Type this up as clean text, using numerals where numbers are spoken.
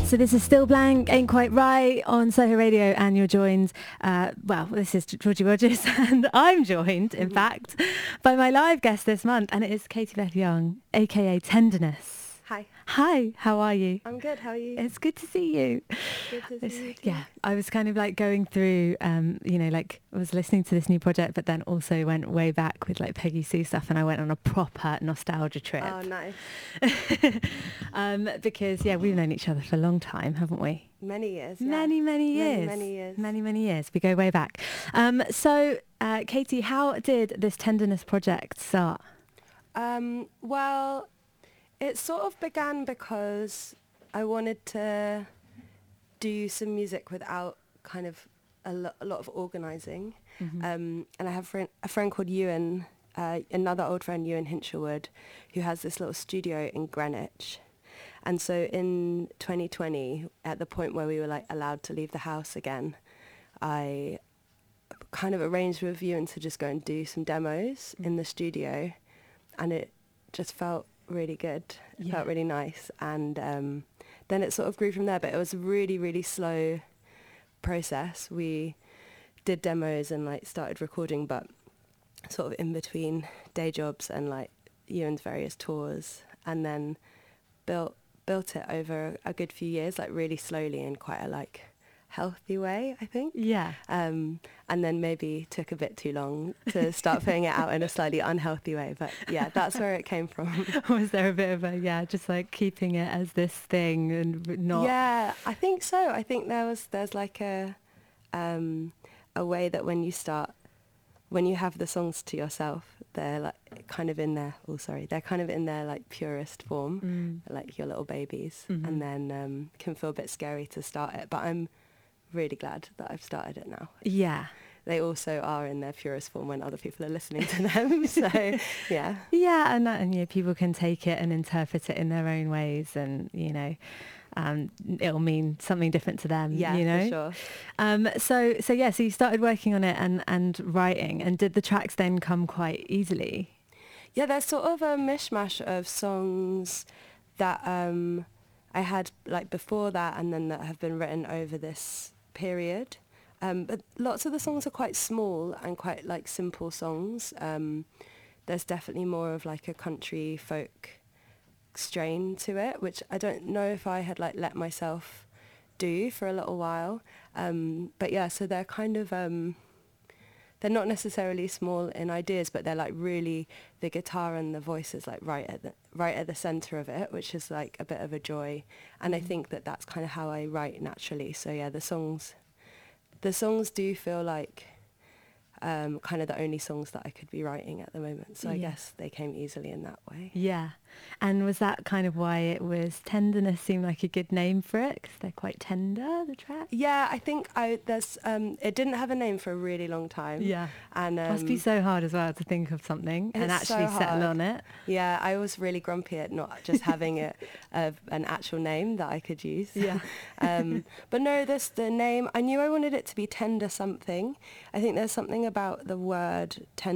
So this is Still Blank, Ain't Quite Right on Soho Radio, and you're joined, this is Georgie Rogers, and I'm joined, in fact, by my live guest this month, and it is Katie Beth Young, aka Tenderness. Hi. Hi, how are you? I'm good, how are you? It's good to see you. Good to see you too. Yeah, I was kind of like going through, I was listening to this new project, but then also went way back with like Peggy Sue stuff, and I went on a proper nostalgia trip. Oh, nice. Because, we've known each other for a long time, haven't we? Many years, yeah. Many years. Many years. We go way back. So, Katie, how did this Tenderness project start? Well, it sort of began because I wanted to do some music without kind of a lot of organising. Mm-hmm. And I have a friend called Ewan, another old friend, Ewan Hinshelwood, who has this little studio in Greenwich. And so in 2020, at the point where we were like allowed to leave the house again, I kind of arranged with Ewan to just go and do some demos in the studio, and it just felt really good. It felt really nice, and then it sort of grew from there, but it was a really, really slow process. We did demos and like started recording, but sort of in between day jobs and like Ewan's various tours, and then built it over a good few years, like really slowly in quite a like healthy way, I think. Yeah. And then maybe took a bit too long to start putting it out in a slightly unhealthy way. But yeah, that's where it came from. Was there a bit of just like keeping it as this thing and not... Yeah, I think so. I think there's like a way that when you have the songs to yourself, they're like kind of in their like purest form, like your little babies, and then can feel a bit scary to start it. But I'm really glad that I've started it now. Yeah. They also are in their purest form when other people are listening to them. So, yeah. Yeah, and people can take it and interpret it in their own ways, and, it'll mean something different to them, for sure. So you started working on it and writing, and did the tracks then come quite easily? Yeah, there's sort of a mishmash of songs that I had like before that, and then that have been written over this period. But lots of the songs are quite small and quite like simple songs. There's definitely more of like a country folk strain to it, which I don't know if I had like let myself do for a little while. But yeah, so they're kind of they're not necessarily small in ideas, but they're like really, the guitar and the voice is like right at the center of it, which is like a bit of a joy. And I think that that's kind of how I write naturally. So yeah, the songs do feel like kind of the only songs that I could be writing at the moment. So I guess they came easily in that way. Yeah. And was that kind of why it was Tenderness seemed like a good name for it? Because they're quite tender, the track? Yeah, I think it didn't have a name for a really long time. Yeah. And must be so hard as well to think of something and actually settle on it. Yeah, I was really grumpy at not just having an actual name that I could use. Yeah. But no, the name, I knew I wanted it to be tender something. I think there's something about the word tender